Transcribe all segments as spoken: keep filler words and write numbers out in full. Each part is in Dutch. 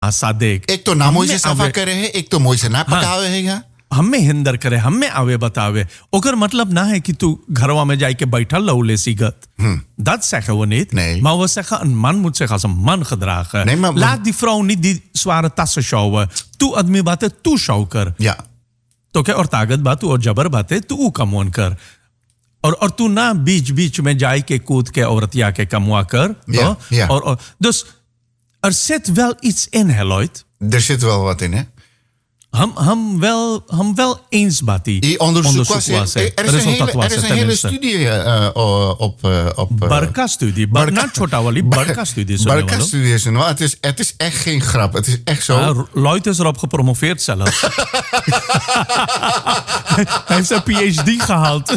सादेक एक तो नामों से सफा करे है, एक तो मोई से ना पकावे है। हमें हिंदर करे, हमें आवे बतावे। ओकर मतलब ना है कि तू घरवा में जाके बैठल लौ ले सिगत. Dat zeggen we niet. Nee. Maar we zeggen een man moet zich als een man gedragen. Nee, maar, Laat die vrouw niet die zware tassen sjouwen. Tu admi bate tu sjouw कर. Ja. तो क्या और ताकत बात और जबर बात है तू कमोन कर. और और तू ना बीच बीच में जाए के कूद के औरत या के कमवा कर. Ja, ja. और, और, dus er zit wel iets in, hè, Lloyd. Er zit wel wat in, hè? Ham, ham, wel, ham wel eens, Bati. Die onderzoek, onderzoek was, was er, is een hele, er is een hele studie uh, op... Uh, op uh, Barca-studie. Bar- Not Chotawali, Barca-studie. Barca-studie is het. Is, het is echt geen grap. Het is echt zo... Ja, Lloyd is erop gepromoveerd zelf. Hij heeft zijn P H D gehaald.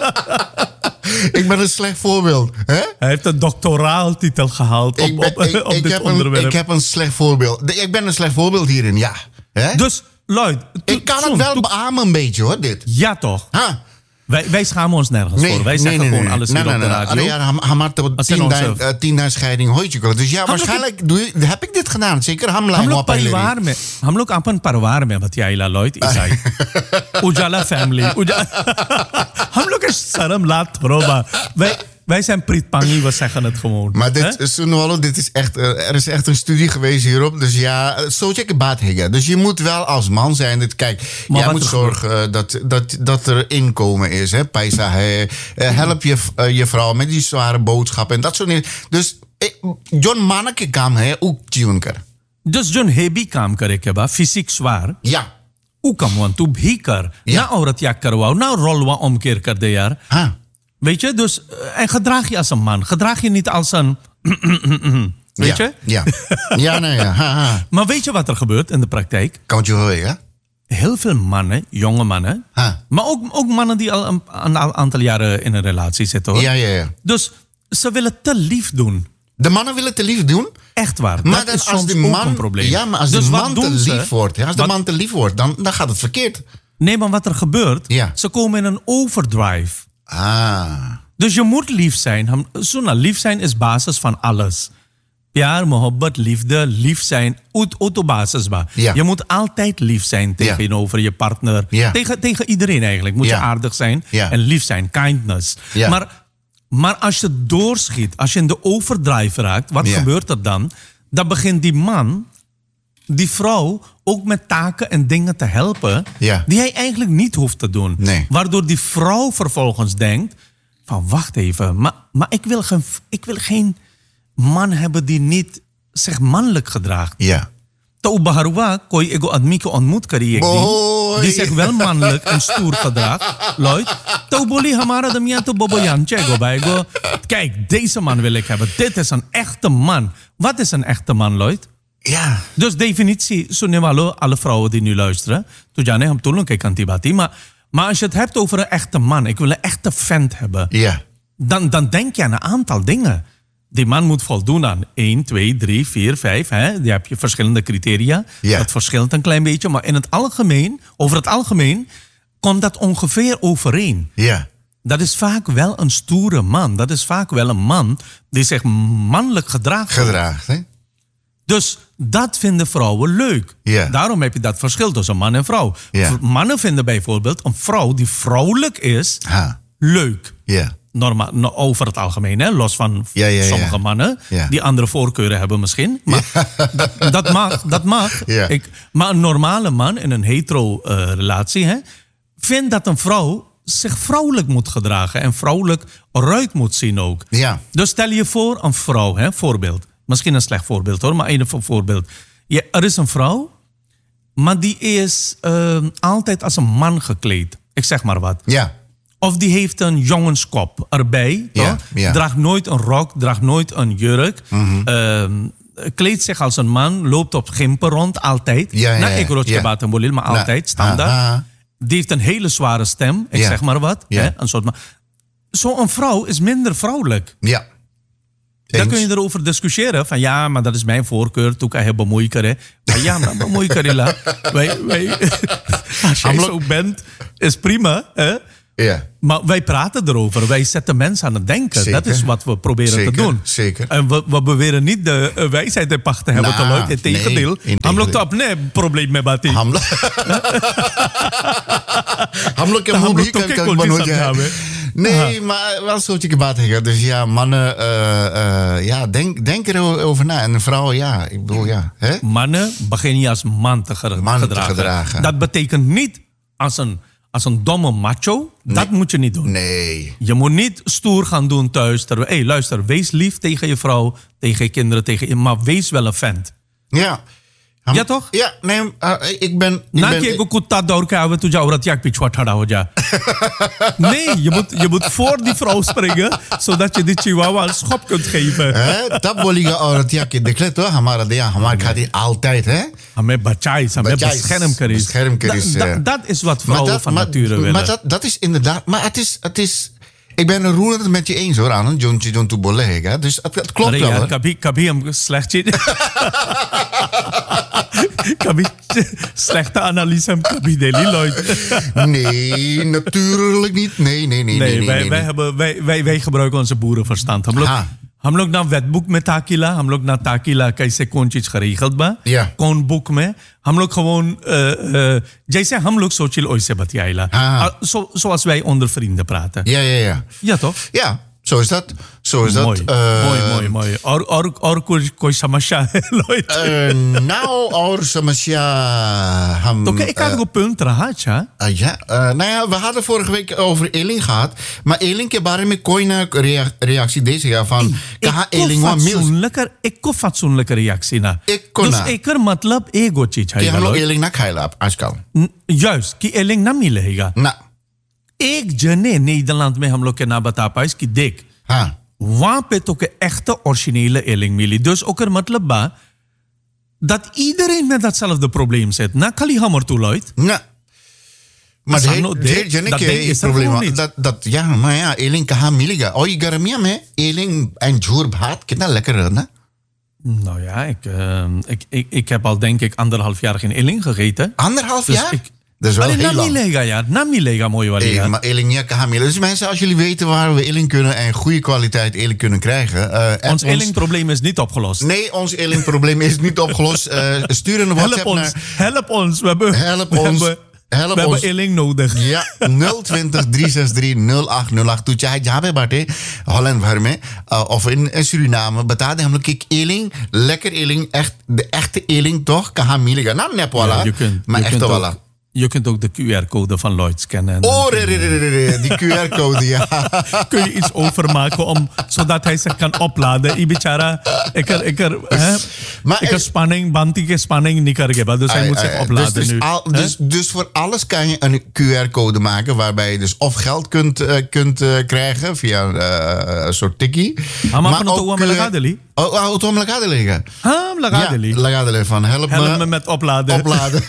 Ik ben een slecht voorbeeld. Hè? Hij heeft een doctoraaltitel gehaald op, ben, op, ik, op ik dit heb onderwerp. Een, ik heb een slecht voorbeeld. Ik ben een slecht voorbeeld hierin, ja. Hè? Dus, Lloyd... To, ik kan zo'n, het wel to, beamen een beetje, hoor, dit. Ja, toch? Huh? Wij, wij schamen ons nergens nee, voor. Wij nee, zeggen nee, gewoon nee, alles nee, hier nee, op nee, de nee. radio. Ja, hij maakt tien scheiding hoitje. Dus ja, waarschijnlijk doe je, heb ik dit gedaan. Zeker हम हम लोग परिवार में हम लोग अपन परिवार में बतियाइला लॉयड ईसाई उजाला फैमिली हम लोग के शर्म लात थोरोबा wij wij zijn prietpangi, we zeggen het gewoon. Maar dit, Sunwalo, dit is echt, er is echt een studie geweest hierop. Dus ja, zo check baat higgen. Dus je moet wel als man zijn. Dat, kijk, maar jij moet zorgen dat, dat, dat er inkomen is. Hè? Paisa, hè? Help je, je vrouw met die zware boodschappen en dat soort dingen. Dus John Manneke kam है ook जीवन कर. Dus John heavy काम करे के बाद fysiek zwaar. Ja. Hoe kan man tu भी कर. Ja. Na औरत या करवाओ, na rolwa omkeer कर दे यार. Huh. Weet je, dus en gedraag je als een man. Gedraag je niet als een weet ja. je? Ja. Ja, nee, ja. Ha, ha. Maar weet je wat er gebeurt in de praktijk? Kan je horen, ja? Heel veel mannen, jonge mannen, huh. maar ook, ook mannen die al een, een aantal jaren in een relatie zitten, hoor. Ja, ja, ja. Dus ze willen te lief doen. De mannen willen te lief doen? Echt waar. Maar dat dan, is als soms de man, ook een probleem. Ja, maar als dus de man te lief ze? wordt, ja, als wat, de man te lief wordt, dan, dan gaat het verkeerd. Nee, maar wat er gebeurt, ja. ze komen in een overdrive. Ah. Dus je moet lief zijn. Zo'n lief zijn is basis van alles. Pyar, mohabbat, liefde, lief zijn, autobasis ba. Ja. Je moet altijd lief zijn tegenover ja. je partner. Ja. Tegen, tegen iedereen eigenlijk. Moet ja. je aardig zijn ja. en lief zijn, kindness. Ja. Maar, maar als je doorschiet, als je in de overdrive raakt, wat ja. gebeurt er dan? Dan begint die man, die vrouw, ook met taken en dingen te helpen, ja. die hij eigenlijk niet hoeft te doen. Nee. Waardoor die vrouw vervolgens denkt, van wacht even, maar, maar ik, wil geen, ik wil geen man hebben die niet zich mannelijk gedraagt. Ja. तो बहरुआ कोई एगो आदमी को ontmoet करी एक दिन die zich wel mannelijk en stoer gedraagt, Lloyd. तो बोली हमारा दमिया तो बोबो यांचे गो बायगो. Kijk, deze man wil ik hebben. Dit is een echte man. Wat is een echte man, Lloyd? Ja. Dus definitie, सुनने वालों, alle vrouwen die nu luisteren, तो जाने हम तुलों के kanti bati, maar maar als je het hebt over een echte man, ik wil een echte vent hebben. Ja. Dan dan denk je aan een aantal dingen. Die man moet voldoen aan één, twee, drie, vier, vijf. Hè? Die heb je verschillende criteria. Ja. Dat verschilt een klein beetje. Maar in het algemeen, over het algemeen, komt dat ongeveer overeen. Ja. Dat is vaak wel een stoere man. Dat is vaak wel een man die zich mannelijk gedraagt. Gedraagt, hè? Dus dat vinden vrouwen leuk. Ja. Daarom heb je dat verschil tussen man en vrouw. Ja. Mannen vinden bijvoorbeeld een vrouw die vrouwelijk is, ha. leuk. Ja. Normaal, over het algemeen, hè? Los van ja, ja, sommige ja. mannen ja. die andere voorkeuren hebben misschien. Maar ja. dat, dat mag. Dat mag. Ja. Ik, maar een normale man in een hetero uh, relatie hè, vindt dat een vrouw zich vrouwelijk moet gedragen en vrouwelijk eruit moet zien ook. Ja. Dus stel je voor een vrouw, hè, voorbeeld. Misschien een slecht voorbeeld hoor, maar een voorbeeld. Ja, er is een vrouw, maar die is uh, altijd als een man gekleed. Ik zeg maar wat. Ja. Of die heeft een jongenskop erbij. Ja, ja. Draagt nooit een rok, draagt nooit een jurk. Mm-hmm. Uh, kleedt zich als een man, loopt op gimpen rond, altijd. Ja, ja, Na ja, ik roodje ja. baat en bolil, maar Na, altijd, standaard. aha. Die heeft een hele zware stem, ik ja. zeg maar wat. Ja. Hè, een soort ma- Zo'n vrouw is minder vrouwelijk. Ja. Dan kun je erover discussiëren. Van ja, maar dat is mijn voorkeur. Toen kan je bemoei keren. Maar ja, maar bemoei keren. wij, wij, Als jij zo bent, is prima. Hè? Ja. Maar wij praten erover. Wij zetten mensen aan het denken. Zeker. Dat is wat we proberen Zeker, te doen. zeker. En we, we beweren niet de uh, wijsheid in pacht te hebben. Nou, Nou, het tegendeel. nee, Ham look op nee probleem met Bati. Ham look Ham look Ham look kan kan maar nooit hebben. Nee, maar wel zo'n beetje baat hebben. Dus ja, mannen, uh, uh, ja, denk, denk erover na. En een vrouw, ja, ik bedoel, ja. Hè? Mannen begin je als man te, ge- Man te gedragen. gedragen. Dat betekent niet als een, als een domme macho. Nee. Dat moet je niet doen. Nee. Je moet niet stoer gaan doen thuis. Hé, hey, luister, wees lief tegen je vrouw, tegen je kinderen, tegen je, maar wees wel een vent. Ja. Ham, Ja, toch? Ja, nee, uh, ik ben... Ik Na ben ke ko kutta daur ke aave tuja aurat yak pichwa thada ho ja. Nee, je moet, je moet voor die vrouw springen, zodat je die chihuahua een schop kunt geven. Hè? Dat bolige औरत या के देख ले तो हमारा दिया हमारे खातिर altijd hè. Hame bachais, hame Bachais, beschermkeris. beschermkeris, Da- ja. da- Dat is wat vrouwen van maar, nature willen. Maar dat, dat is inderdaad... Maar het is... Het is ik ben er roerend met je eens hoor, Anne. John John to Bolega. Dus het, het klopt Aरे wel. यार, Hoor. कभी कभी हम slecht कभी slechte analyse हम कभी deli Lloyd. Nee, natuurlijk niet. Nee, nee, nee. Nee, nee, nee, wij, nee, wij, nee. hebben, wij, wij, wij gebruiken onze boerenverstand. हम लोग हाँ. हम लोग ना wetboek में ताकिला हम लोग ना ताकिला कैसे कौन चीज geregeld बा Ja. कौन बुक में हम लोग gewoon uh, uh, जैसे हम लोग सोचिल ओइसे बतियाइला हाँ. uh, zo, zoals wij onder vrienden praten. Ja, ja, ja. Ja toch? Ja, zo is dat. Zo is dat. mooi, Uh, mooi, mooi, mooi. और और और कोई कोई समस्या है Lloyd? Uh, nou, और समस्या हम... तो ik had ook punt रहा अच्छा. Uh, ja, uh, nou ja, we hadden vorige week over Eling gehad. Maar Eling के बारे में कोई ना rea- reactie deze jaar van... कहा Eling wa mils. fatsoenlijker, ik ko fatsoenlijke reactie na. Ik kon dus na. एकर मतलब एगो चीज कि है हम लोग Lloyd. Eling ना खाएला आजकल. न- जुist कि एलिंग ना मिलेगा. ना. एक जने नीदरलैंड में हम लोग के ना बता पाए कि देख हाँ. वहां पे तो के echte originele एलिंग मिली. Dus ook er मतलब बा dat iedereen met datzelfde probleem zit. Na kali hammer toe Lloyd. ना. Maar Als de हम लोग hele देख- jene dat के ding एक is er probleem gewoon niet. dat dat ja maar ja Eling कहाँ मिलेगा और ये गर्मियों में Eling en झूर भात कितना lekker है ना. Nou ja, ik, uh, ik, ik, ik heb al denk ik anderhalf jaar geen eling gegeten. Anderhalf Dus jaar? ik- Dat is wel Allee, heel na lang. milega, ja. Na milega, mooi wel. Hey, Ja. maar Eling ja, kan Dus mensen, als jullie weten waar we Eling kunnen en goede kwaliteit Eling kunnen krijgen. Uh, Ons elingprobleem is niet opgelost. Nee, ons Eling-probleem is niet opgelost. Uh, stuur een Help WhatsApp ons, naar... help ons. We hebben, Help we ons. Hebben, Help we ons. hebben eling nodig. Ja, nul twintig drie zes drie nul acht nul acht. Tu चाहे जहाँ पे बाटे Holland भर में uh, of in, in Suriname बता दें हम लोग कि Eling, lekker Eling, echt de echte Eling toch कहाँ मिलेगा ना नेप वाला Ja, je kunt, maar je echte kunt वाला. ook, je kunt ook de Q R-code van Lloyd scannen. En Oh, dan re, re, re, re, re, die Q R-code, ja. kun je iets overmaken om, zodat hij zich kan opladen. I bichara, ik er, ik er, hè, Maar ik er- er spanning, bantige spanning niet kan geven. Dus hij Ai, moet zich ai, opladen dus, dus, nu. al- Hè? dus, dus voor alles kan je een Q R-code maken... waarbij je dus of geld kunt, uh, kunt uh, krijgen via uh, een soort tikkie. Ah, maar van het ook, Owa uh, Melagadeli? Oh, auto liggen. Ha, Lagadeli. Ja, Lagadeli van help, Help me met opladen. opladen.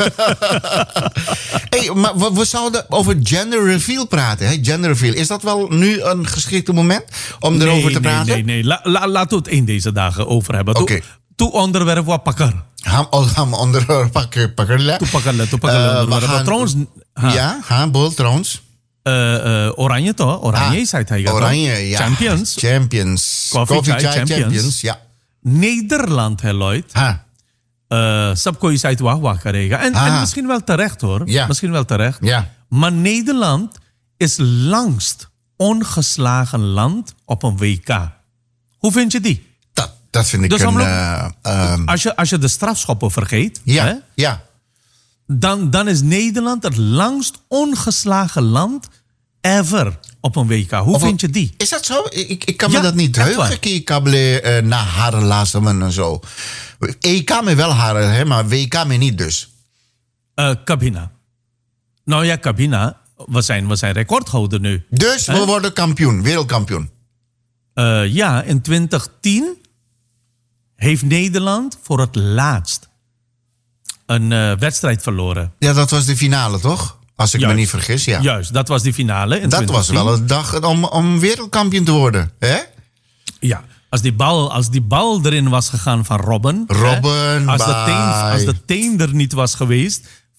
Hey, maar we, we zouden over gender reveal praten. Hè? Gender reveal. Is dat wel nu een geschikte moment om erover nee, te praten? Nee, nee, nee. La, la, laten we het in deze dagen over hebben. Oké. Toe, toe onderwerp wat pakker. Ham, oh, ham onder pakken, pakken. Toe pakken, toe pakken. Eh, we onderwerp. gaan- Trouwens, ha, Ja, ha, bol trouwens. eh, eh, Oranje toch? Oranje Ah, is het hij. Oranje, ja. Champions. Champions. Coffee Chai Champions. ja. Nederland, hè, Lloyd. Ha, Uh, सबको इस साइड वाह वाह करेगा. En, Ah. en misschien wel terecht hoor. Ja. Misschien wel terecht. ja. Maar Nederland is langst ongeslagen land op een W K. Hoe vind je die? Dat, dat vind ik Dus een... om- eh, ehm, Als je, als je de strafschoppen vergeet, ja, hè, ja. dan, dan is Nederland het langst ongeslagen land ever op een W K. Hoe Of- vind je die? Is dat zo? Ik, ik kan Ja, me dat niet echt heugen. waar. Ik kabelen uh, na haren laten en zo. E K me wel haren, hè, maar W K me niet dus. Uh, Cabina. Nou ja, Cabina. We zijn, we zijn recordhouder nu. Dus we worden kampioen, wereldkampioen. Uh, ja, in twintig tien heeft Nederland voor het laatst een uh, wedstrijd verloren. Ja, dat was de finale, toch? Als ik Juist. me niet vergis, ja. Juist, dat was die finale in Dat twintig tien. was wel een dag om, om wereldkampioen te worden, hè? Ja, als die, bal, als die bal erin was gegaan van Robben. Robben, hè, als, de bye. teen, als de teen er niet was geweest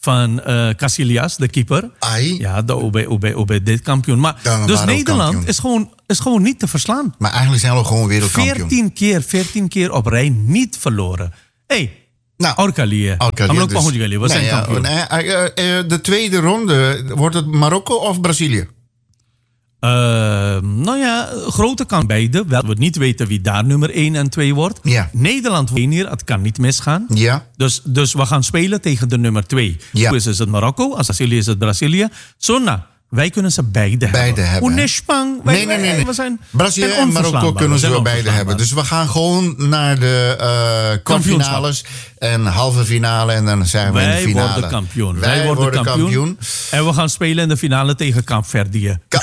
van uh, Casillas, de keeper. Ai. Ja, de O B, O B, O B, dit kampioen. Maar, Dan dus waren we Nederland kampioen. is gewoon, is gewoon niet te verslaan. Maar eigenlijk zijn we gewoon wereldkampioen. veertien keer, veertien keer op rij niet verloren. Hé, hey, Nou, Orkalie. Orkalie, dus- We zijn Nee, ja, kampioen. nee, eh, eh, de tweede ronde, wordt het Marokko of Brazilië? Uh, nou ja, grote kans beide. Wel, we niet weten wie daar nummer één en twee wordt. Ja. Nederland wint hier, het kan niet misgaan. Ja. Dus, dus we gaan spelen tegen de nummer twee. Ja. Hoe is het Marokko? Als Brazilië is het Brazilië. Zo nou, wij kunnen ze beide, Beide hebben. hebben, Hoe hè? Spang? Nee, nee, nee. nee. We zijn, Brazilië zijn en Marokko onverslaanbaar. kunnen ze zijn wel beide hebben. Dus we gaan gewoon naar de uh, kwartfinales en halve finale en dan zijn we in de Wij finale. worden kampioen. Wij, Wij worden, worden kampioen. kampioen. En we gaan spelen in de finale tegen Kaapverdië. Ka-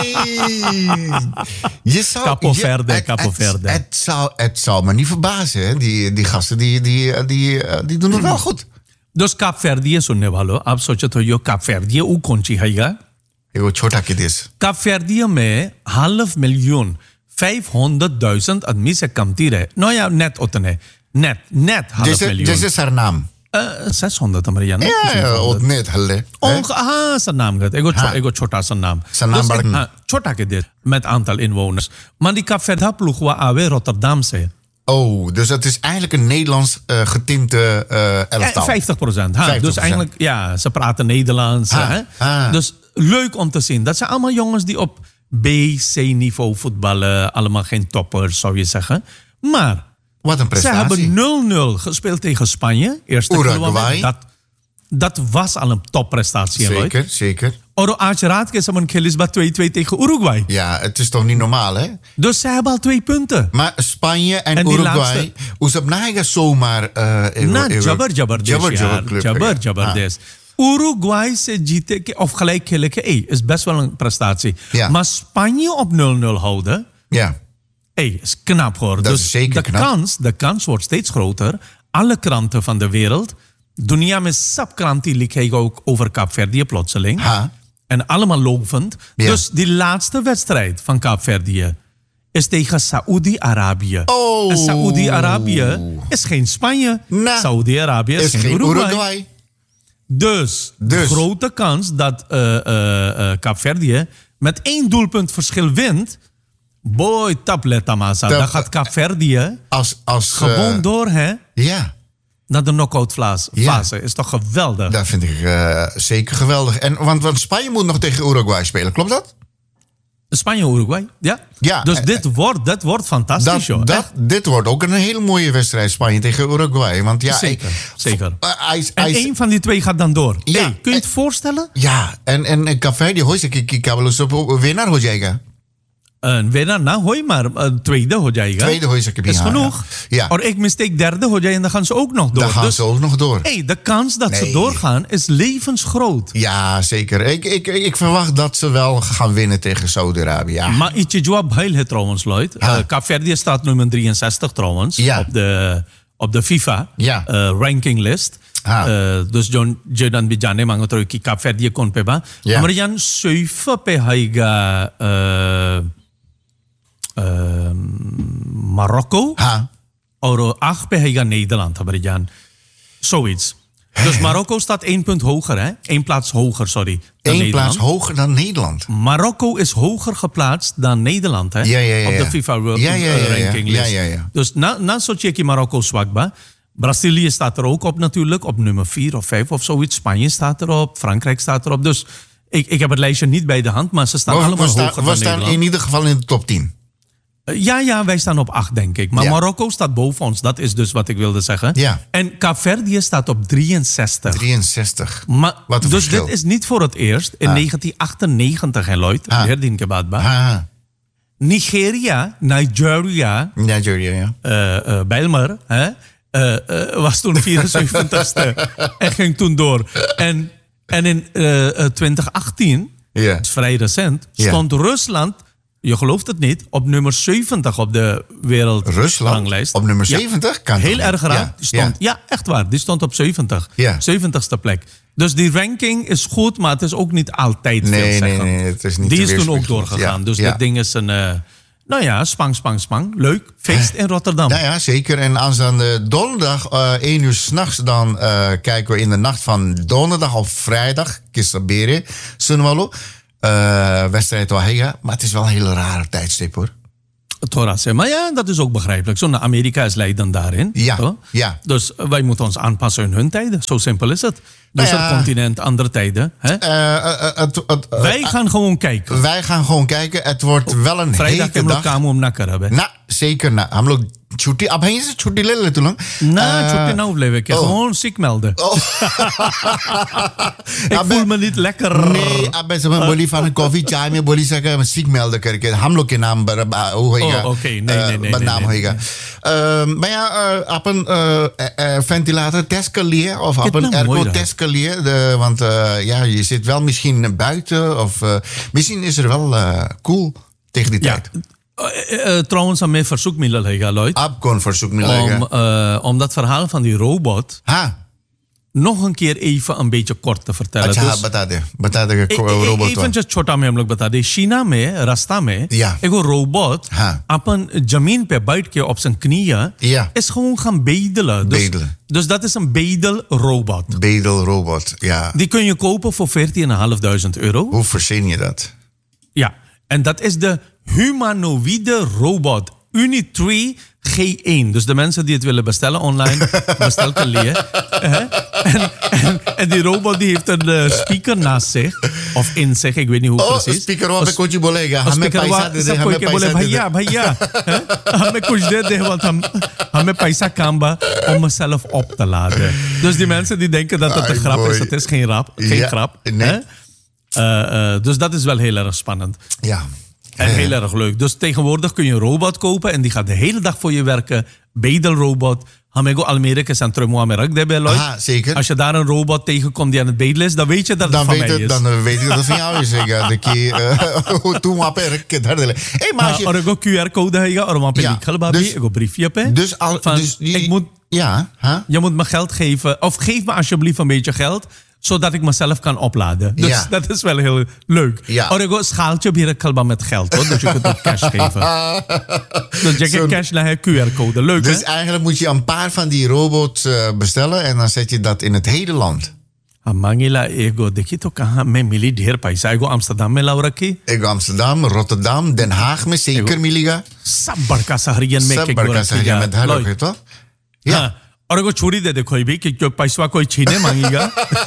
hey! Je zou, Capo je- Verde, het- Capo het- Verde. Het zou, het zou me niet verbazen. Hè? Die, die gasten die, die, die, uh, die doen het wel goed. Dus Kaapverdië सुनने वालों आप सोचो तो यो Kaapverdië ऊ कौन सी है यार Heel छोटा kid is. Kaapverdië में half miljoen vijfhonderdduizend आदमी से कमती रहे nou ja net उतने net net half Deze, miljoen deze is haar naam. uh, zeshonderd Amerikanen Ja, ja, ook net. Halle. Onge हाँ zijn naam gaat एगो हाँ. एगो छोटा सा नाम zijn naam बालक- हाँ, छोटा के dit met aantal inwoners maar die Kaapverdië ploeg wa आवे Rotterdam से Oh, dus het is eigenlijk een Nederlands uh, getinte uh, elftal. vijftig procent. Ha, vijftig dus procent. eigenlijk, ja, ze praten Nederlands. Ha, Hè? ha. Dus leuk om te zien. Dat zijn allemaal jongens die op B, C-niveau voetballen. Allemaal geen toppers, zou je zeggen. Maar Wat een ze prestatie. hebben nul nul gespeeld tegen Spanje. Eerste Uruguay. dat, dat was al een topprestatie. in Zeker, zeker. Oro Aacheraad is een Kilisba twee twee tegen Uruguay. Ja, het is toch niet normaal, hè? Dus ze hebben al twee punten. Maar Spanje en, En die Uruguay, laatste- hoe ze naiga zomaar... Uh, Na Jabbar Jabbar Jabbar Jabbar club. Jabbar Jabbar des. Uruguay se जीते के of gelijk gelijk hey, is best wel een prestatie. Ja. Maar Spanje op nul nul houden, Ja, hey, is knap hoor. Dat dus is zeker de knap. kans, de kans wordt steeds groter. Alle kranten van de wereld, dunia met subkranten liegen ook over Kaapverdië plotseling. Ha. En allemaal lovend. Ja. Dus die laatste wedstrijd van Kaapverdië is tegen Saoedi-Arabië. Oh. En Saoedi-Arabië is geen Spanje. Nou, Saoedi-Arabië is, is geen geen Uruguay. Uruguay. Dus, Dus. de grote kans dat uh, uh, uh, Kaapverdië met één doelpunt verschil wint. Boy, tableta masa. Tap- Dan gaat Kaapverdië Als, als, gewoon uh, door hè, Ja, naar de knock-out fase. Ja. Is toch geweldig? dat vind ik uh, zeker geweldig. En, want, want Spanje moet nog tegen Uruguay spelen, klopt dat? Spanje-Uruguay, ja. Ja, Dus eh, dit wordt, dit wordt fantastisch, Dat, joh. dat, Echt. dit wordt ook een hele mooie wedstrijd, Spanje tegen Uruguay. Want ja, Zeker, ik- zeker. Uh, hij, En hij, één van die twee gaat dan door. Ja, Hey, kun je het en- voorstellen? Ja, en, en, en Café, hoor je, ik heb wel eens op winnaar हो जाएगा. Een winnaar, nou hoor je maar. Een tweede हो जाएगा. Tweede हो सकते is genoeg. Ja, Or ik mistake derde हो जाए en dan gaan ze ook nog door. daar gaan dus, ze ook nog door. hey, de kans dat ze Nee. doorgaan is levensgroot. Ja, zeker. Ik, ik, ik verwacht dat ze wel gaan winnen tegen Saudi-Arabië. Ja. Maar ietsje jawab heel het trouwens, Lloyd. Ha. Uh, Kaapverdië staat nummer drieënzestig trouwens. Ja. Op de, op de FIFA Ja. uh, rankinglist. Ha. Uh, dus John Jordan bijane mango terug ki Kaapverdië kon pe ba. Ja. Maar Jan zeven pe haiga uh, uh, Marokko. Ha. Oro acht pe haiga Nederland, hebben Jan. Zoiets. Dus Marokko staat één punt hoger, hè? Eén plaats hoger, sorry. dan Eén Nederland. plaats hoger dan Nederland. Marokko is hoger geplaatst dan Nederland, hè? Ja, ja, ja, Op de ja. FIFA World Ja, ja, ja, ja. rankinglist. Ja, ja, ja. Dus na, na Socheki Marokko zwakba. Brazilië staat er ook op natuurlijk, op nummer vier of vijf of zoiets. Spanje staat erop, Frankrijk staat erop. Dus ik, ik heb het lijstje niet bij de hand, maar ze staan We, allemaal we, staan, hoger we dan staan Nederland. in ieder geval in de top tien. Uh, Ja, ja, wij staan op acht, denk ik. Maar Ja. Marokko staat boven ons, dat is dus wat ik wilde zeggen. Ja. En Kaapverdië staat op drieënzestig. drieënzestig. Maar, Wat een dus verschil. dit is niet voor het eerst. In Ah. negentien achtennegentig, hè, Lloyd? Ah. Herdien Kebadba. Ah, Nigeria, Nigeria, Nigeria, ja. uh, uh, Bijlmer, hè, uh, uh, was toen vierenzeventigste en ging toen door. En, en in uh, uh, twintig achttien, Ja. dat is vrij recent, Ja. stond Rusland, je gelooft het niet, op nummer zeventig op de Rusland wereldranglijst. op nummer Ja. zeventig? Kan Heel toch erg niet? raar. Ja, Die stond, ja. ja. echt waar. Die stond op zeventig. Ja. zeventigste plek. Dus die ranking is goed, maar het is ook niet altijd Nee, veel nee, zeggen. nee, het is niet die te is toen ook weerspiegelen. doorgegaan. Ja, Dus ja. dit ding is een... Uh, Nou ja, spang, spang, spang. Leuk. Feest in Rotterdam. Nou ja, zeker. En aanstaande donderdag, uh, één uur s'nachts, dan uh, kijken we in de nacht van donderdag op vrijdag. Kisabere, Sunwalo. Uh, wedstrijd Wahega. Maar het is wel een hele rare tijdstip, hoor. Torah, maar ja, dat is ook begrijpelijk. Zo, nou, Amerika is leidend daarin. Ja, toch? ja. Dus wij moeten ons aanpassen in hun tijden. Zo simpel is het. Dus Nou ja. het continent, andere tijden. Hè? Uh, uh, uh, het- het- uh, wij gaan gewoon kijken. wij gaan gewoon kijken. Het wordt wel een Vrijdag hete hebben we dag. kamu om nakker hebben. Nou, zeker. Nou, हम लोग छुट्टी अब यहीं से छुट्टी ले लेते लोग Nou, छुट्टी nou blijven. Ik oh. gewoon ziek melden. Oh. Ik अब voel me niet lekker. नहीं अब ऐसे में बोली फान कॉफी चाय में बोली सका सीख मेल करके हम लोग के नाम बर वो होएगा Oh, okay. Nee, nee, nee, बदनाम nee, nee, होएगा अ, maar ja uh, op een uh, uh, ventilator test kan leren of op een nou mooi airco dan. test kan leren de- want uh, ja je zit wel misschien buiten of uh, misschien is er wel uh, cool tegen die Ja. tijd Uh, uh, trouwens, aan mijn verzoekmiddel, hey, Lloyd. ab kon verzoek me Om, leggen uh, om dat verhaal van die robot ha nog een keer even een beetje kort te vertellen. अच्छा Dus, बता दे बता दे कि ए- ए- robot even just छोटा में हम लोग बता दें चीना में रास्ता में Ja. एक robot हाँ. अपन जमीन पे बैठ के op zijn knieën Ja. is gewoon gaan bedelen. Dus, Bedelen. dus dat is een bedelrobot. bedelrobot ja Die kun je kopen voor veertienduizend vijfhonderd euro. hoe verzin je dat Ja, en dat is de humanoïde robot Unitree G één. Dus de mensen die het willen bestellen online, bestel kan leren. en, en, en die robot die heeft een uh, speaker naast zich. Of in zich, ik weet niet hoe oh precies. speaker वहाँ पे कुछ बोलेगा और हमें speaker पैसा वा- दे दे सब कोई हमें के पैसा बोले दे दे भैया भैया हैं? हमें कुछ दे दे want हम, हमें पैसा काम बा om mezelf op te laden. Dus die mensen die denken dat het een Ai, grap boy. is, het is geen rap, geen Ja, grap. nee. Hè? Uh, uh, dus dat is wel heel erg spannend. ja En heel erg leuk. Dus tegenwoordig kun je een robot kopen en die gaat de hele dag voor je werken. Bedelrobot. Hamego Almere is aan Tremo Amerik de Beloy. Aha, zeker. Als je daar een robot tegenkomt die aan het bedelen is, dan weet je dat het dan van weet, mij het, is. dan uh, weet ik dat het van jou is. Ik, uh, de keer toen wap ik daar de hey, maar als Ah, और je एगो Q R code है और वहाँ पे Ja, लिखल बा भी dus- एगो briefje पे. dus al van, dus die, ik moet, ja huh? je moet me geld geven. Of geef me alsjeblieft een beetje geld. Zodat ik mezelf kan opladen. Dus Ja. dat is wel heel leuk. Ja. Or ego schaaltje hier kalba met geld. Hoor. Dus je kunt ook cash geven. Dus je Zo'n- kan cash naar Q R code. Leuk Dus hè? eigenlijk moet je een paar van die robots uh, bestellen en dan zet je dat in het hele land. मांगेला एगो देखी तो कहाँ मैं मिली ढेर पैसा एगो अम्स्टरडम में लाव रखी Ik Amsterdam, Rotterdam, Den Haag में zeker मिलेगा सब बड़का शहरियन में सब एक बड़का शहर में धर रखे तो या हाँ, और एगो छुरी दे दे कोई भी कि क्यों पैसा कोई छीने मांगेगा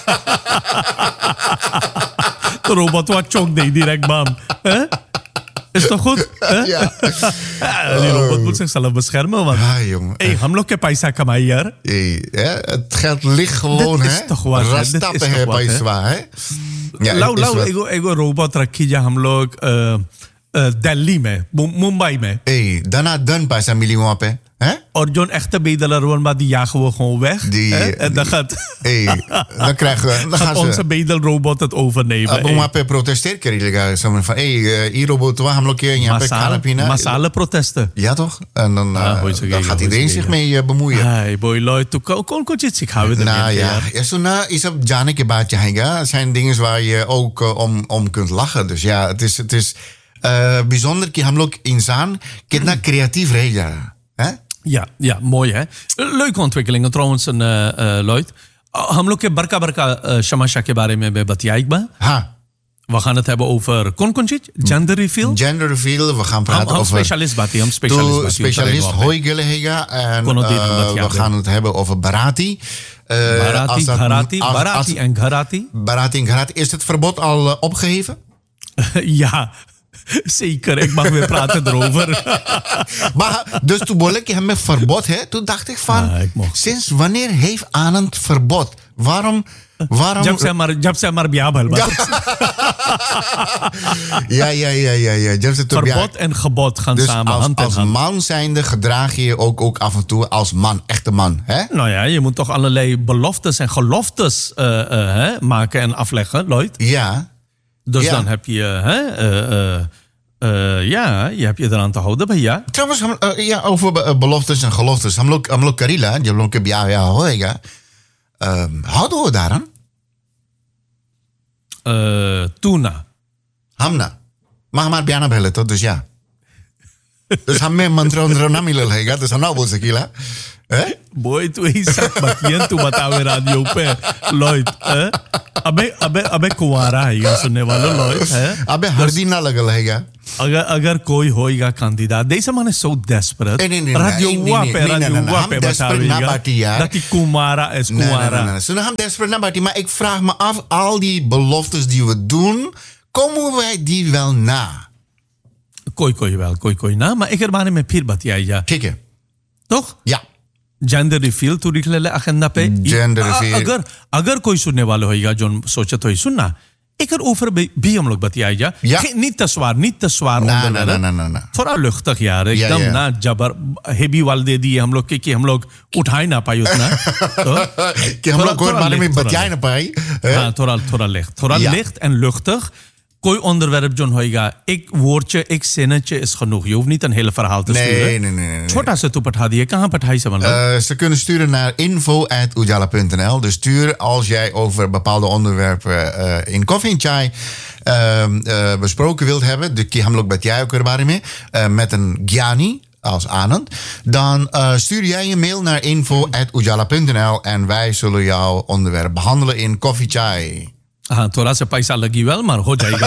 तो रोबोट वो चौक दे direct bam. Hè? Is toch goed? Hè? ja. Ja, die robot moet zichzelf beschermen. Want Ah, jongen. hey, हम लोग के पैसा कमाई यार. Hey, hè, het geld ligt gewoon, Dit hè? is toch wat, hè? Dit is Rastappen toch hè, wat, hè? paiswa, hè? Ja, लाओ het is लाओ wat. एगो एगो रोबोट रखी जा हम लोग अ, अ, दिल्ली में मु- मुंबई में Hey, daarna dan paisa milie wap, hè? Hè? और zone echte bedelaar woon, maar die jagen we gewoon weg. Die- hè? En dan gaat, Hey, dan krijgen we... Dan gaat gaan onze ze... bedelrobot het overnemen. Abong Hey, wape protesteer karilega. Zo van, hey, uh, hier robot, we gaan lokken en je hebt massale, kalapina. massale protesten. Ja, toch? En dan, uh, Ah, hoe is het dan gegaan, gaat hoe is iedereen het zich gegaan? mee uh, bemoeien. Hey, boy, Lloyd, tu kon kon kon je het zich houden. Nou ja, ja zo na is op Jane ke baatje hangen. Het zijn dingen waar je ook uh, om, om kunt lachen. Dus ja, het is, het is uh, bijzonder dat हम लोग इंसान कितना creatief रह जा है Ja, ja, mooi hè. Leuke ontwikkelingen trouwens, uh, uh, Lloyd. Uh, हम लोग के बरका बरका uh, शमाशा के बारे में मैं बताइएगा. हाँ We gaan het hebben over konkonchit, gender reveal. gender reveal we gaan हम praten हम over specialist बात हम specialist to बात specialist Hoigelega en Kon het niet, uh, omdat ja, we de- gaan het hebben over Barati. Uh, Barati, als dat- Gharati, als- Barati als- en Gharati. Barati en Gharati. Is het verbod al uh, opgeheven? Ja, zeker. Ik mag weer praten erover. Maar dus toen bedoel ik hem met verbod, hè? Toen dacht ik van, Ja, ik mocht. sinds wanneer heeft Anand verbod? Waarom? waarom जब से हमारे जब से हमारे ब्याह भल ja, ja, ja, ja, ja, ja. Jab se toen- ja. verbod en gebod gaan Dus samen als, hand in als hand. man zijnde gedraag je je ook, ook af en toe als man, echte man, hè? Nou ja, je moet toch allerlei beloftes en geloftes uh, uh, hè, maken en afleggen, Lloyd. Ja. Dus Ja. dan heb je, hè, uh, uh, uh, ja, je hebt je eraan te houden bij ja. Trouwens, हम- uh, ja, over be- uh, beloftes en geloftes. हम लोग हम लोग करीला जब लोग के ब्याह या होएगा um, houden we daaraan? Uh, tuna. Hamna. Maar maar ब्याह ना भले तो dus ja. Dus hame mantra ondra na milal हैगा तो sana बोल सकीला हैं Boy tu isa batiyan tu batawe radio pe Lloyd eh? अबे अबे अबे कुंवारा है सुनने वालों लॉयड है अबे हरदी ना लगल हैगा अगर अगर कोई होएगा कैंडिडेट देश माने so desperate radio wa pe radio wa pe बतावेगा dat die कुंवारा is कुंवारा सुनो हम desperate ना बाटी maar ik vraag me af al die beloftes die we doen komen wij die wel na कोई कोई wel कोई कोई ना maar ik er बारे में फिर बताया ठीक है toch ja जेंडर रिफिल तो लिख ले अखंडा पे जेंडर रिफिल अगर अगर कोई सुनने वाला होएगा जो सोचत होई सुनना एक ऊपर भी हम लोग बताया जा niet te zwaar niet te zwaar onderwerp थोड़ा luchtig यार एकदम ना जबर हेवी वाल दे दिए हम लोग के कि हम लोग उठा ही ना पाए उतना कि हम लोग कोई बारे में बता ना पाए हां थोड़ा थोड़ा licht थोड़ा licht en luchtig कोई onderwerp जो होएगा एक woordje एक zinnetje is genoeg je hoeft niet een hele verhaal te sturen nee nee nee छोटा सा तो पठा दिए कहां पठाई से मतलब uh, ze kunnen sturen naar info at ujala punt n l dus stuur als jij over bepaalde onderwerpen uh, in Coffee and Chai uh, uh, besproken wilt hebben de ki हम लोग बताया कर बारे में uh, met een gyani als Anand, dan uh, stuur jij je mail naar info at ujala punt n l en wij zullen jouw onderwerp behandelen in Coffee Chai. हाँ थोड़ा सा पैसा लगी वेल maar हो जाएगा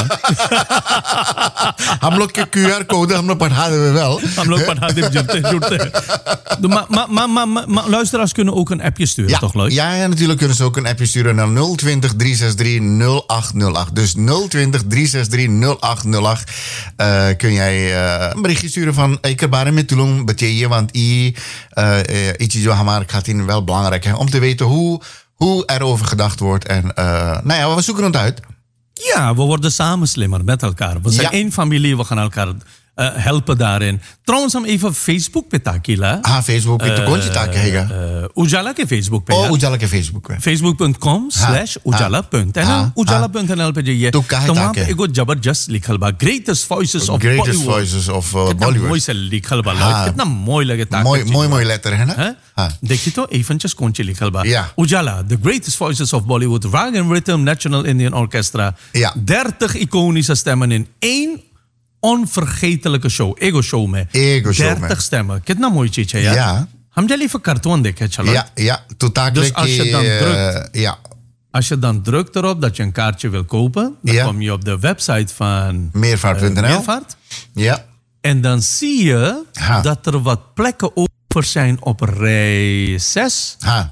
हम लोग के Q R code हम लोग पठा देवे wel हम लोग पठा देवे जुड़ते जुड़ते maar maar maar maar luisteraars kunnen ook een appje sturen ja, toch leuk ja ja natuurlijk kunnen ze ook een appje sturen naar nul twintig drie zes drie nul acht nul acht dus nul twintig drie zes drie nul acht nul acht uh, kun jij uh, een berichtje sturen van ik heb बारे में तुलुंग बचेइए want i iets जो हमारे खातिर wel belangrijk है om te weten hoe hoe er over gedacht wordt. En uh, nou ja, we zoeken het uit. Ja, we worden samen slimmer met elkaar. We zijn ja. één familie, we gaan elkaar uh, helpen daarin. Trouwens, हम even Facebook पे ताकिला. हाँ, Facebook पे तो कौन सी ताकि हैगा? उजाला के Facebook पे. Oh, उजाला के Facebook पे. facebook dot com slash ujala punt n l ujala punt n l पे जाइए. तो कहाँ ताकि? वहाँ पे एगो जबरदस्त लिखल बा. Greatest Voices of Greatest Bollywood. Voices of uh, कितना Bollywood. मोई से लिखल बा. कितना मोई लगे ताकि. मोई मोई मोई लेटर है ना? हाँ. देखिए तो even just कौन सी लिखल बा. Ja. Ujala, the Greatest Voices of Bollywood, Rag and Rhythm National Indian Orchestra. Ja. dertig iconische stemmen in één onvergetelijke show. Ego show में. Ego show में. dertig stemmen. कितना मोई चीज है यार. Ja. हम जल्दी even cartoon देखे चलो. Ja, ja. Totaal als je dan drukt, uh, ja. Als je dan drukt erop dat je een kaartje wil kopen, dan ja. kom je op de website van Meervaart punt n l. Uh, Meervaart. Ja. En dan zie je ha. dat er wat plekken over zijn op rij zes. Ha.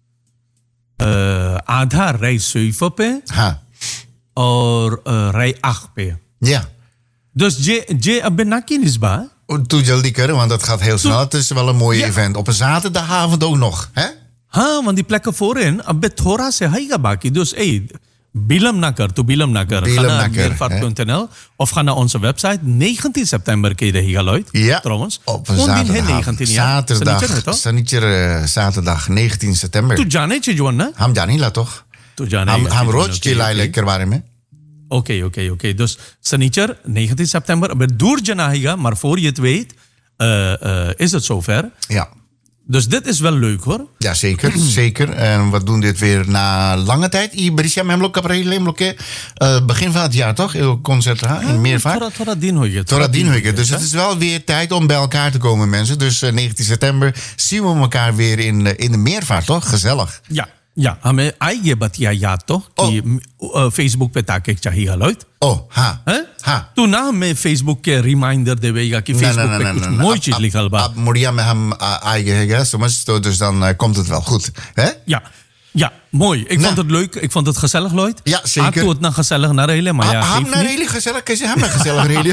Uh, आधा rij zeven पे. Ha. और uh, rij acht पे. Ja. Dus je, je अब नाकी निस्बा. Doe जल्दी कर, want dat gaat heel snel. Het is wel een mooi ja. event. Op een zaterdagavond ook nog, hè? हाँ, want die plekken voorin, अब थोड़ा से हैगा बाकी. Dus hey, bilam na kar, tu bilam na kar. Ga naar meervaart punt n l of ga naar onze website. negentien september kun je de hier Lloyd. Ja, trouwens. op een zaterdag. Zaterdag, zaterdag, zaterdag, negentien september. Tu जाने चाहिए ना? हम जाने ला toch? Tu जाने. हम हम रोज चिल्लाए लेकर बारे में. Oké, oké, oké. Dus Sanicher, negentien september. Maar door Janahiga, maar voor je het weet, uh, uh, is het zover. Ja. Dus dit is wel leuk hoor. Ja, zeker. zeker. En we doen dit weer na lange tijd. I Berisha Memlo Caprele Memloke. Begin van het jaar toch? Heel concert ha? in Meervaart. Tora dien hoor Tora dien hoor Dus het is wel weer tijd om bij elkaar te komen mensen. Dus uh, negentien september zien we elkaar weer in, uh, in de Meervaart toch? Gezellig. Ja. Ja, हमें आइए बतिया याद तो कि फेसबुक पे ताके चाहिए लॉयड ओ हाँ हाँ तू ना हमें फेसबुक के रिमाइंडर देवेगा कि फेसबुक पे कुछ मोई चीज लिखल बा अब मुड़िया में हम आएंगे समझ तो dus dan uh, komt het wel goed hè ja ja mooi ik vond het leuk ik vond het gezellig Lloyd ja zeker het nou gezellig naar hele maar ja हम naar hele gezellig कैसे हम naar gezellig reden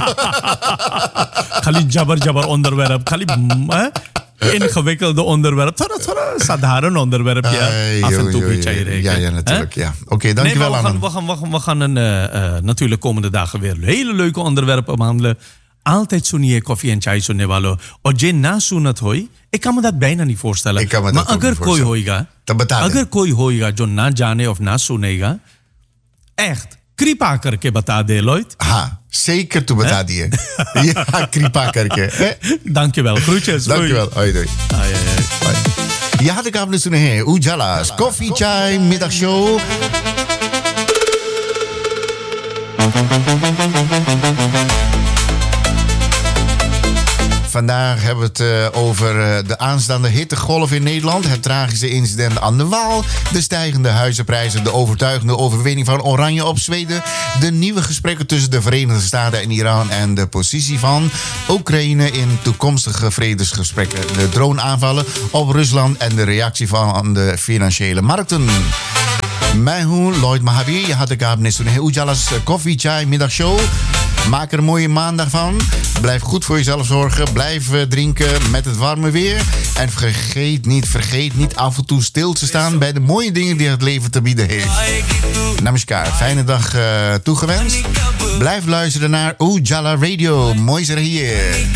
खाली जबर जबर onderwerp खाली ingewikkelde onderwerp. Thora, thora, साधारण onderwerp ja. Af en toe beetje hier. Ja, ja, natuurlijk. Ja. Oké, okay, dankjewel nee, we, gaan, we, gaan, we, gaan, we gaan een, uh, uh, natuurlijk komende dagen weer hele leuke onderwerpen behandelen. Altijd सुनिए Coffee and Chai सुनने वालों. और जे ना सुनत होई, ik kan me dat bijna niet voorstellen. Ik kan me maar dat अगर कोई होएगा, अगर कोई होएगा जो ना जाने of ना सुनेगा, echt कृपा करके बता दे Lloyd. हाँ, zeker toe beta diye. Ja, कृपा करके. Dankjewel. Groetjes. Dankjewel. Hoi, doei. Ai, ai, ai. Je had ik आपने सुने हैं उजाला's Coffee Chai middagshow. Vandaag hebben we het uh, over uh, de aanstaande hittegolf in Nederland. Het tragische incident aan de Waal. De stijgende huizenprijzen. De overtuigende overwinning van Oranje op Zweden. De nieuwe gesprekken tussen de Verenigde Staten en Iran. En de positie van Oekraïne in toekomstige vredesgesprekken. De droneaanvallen op Rusland en de reactie van de financiële markten. Mij hoe Lloyd Mahabir. Je had de kabines toen Ujalas koffie, chai, middagshow. Maak er een mooie maandag van. Blijf goed voor jezelf zorgen. Blijf uh, drinken met het warme weer. En vergeet niet, vergeet niet af en toe stil te staan bij de mooie dingen die het leven te bieden heeft. Namaskar. Fijne dag uh, toegewenst. Blijf luisteren naar Ujala Radio. Mooi hier.